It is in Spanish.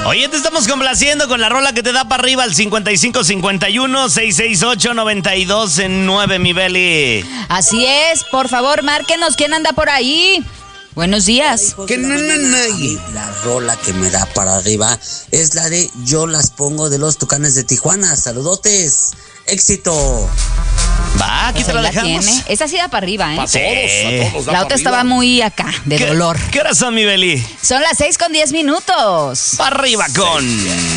Oye, te estamos complaciendo con la rola que te da para arriba al 5551-668-9209, mi Beli. Así es, por favor, márquenos. ¿Quién anda por ahí? Buenos días. Y la rola que me da para arriba es la de Yo las pongo de los Tucanes de Tijuana. Saludotes, éxito. Va, aquí te la dejamos. Esa sí da para arriba, ¿eh? A todos La otra estaba muy acá, de dolor. ¿Qué horas son, mi Beli? Son las 6:10. Para arriba con...